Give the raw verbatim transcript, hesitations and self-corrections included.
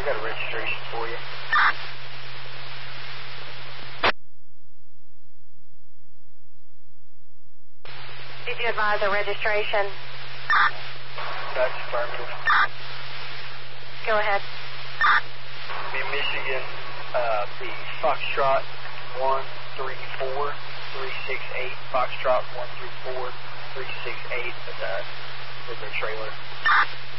I got a registration for you. Did you advise a registration? That's affirmative. Go ahead. In Michigan, uh, the Foxtrot one three four three six eight, Foxtrot one three four three six eight with, uh, with their trailer.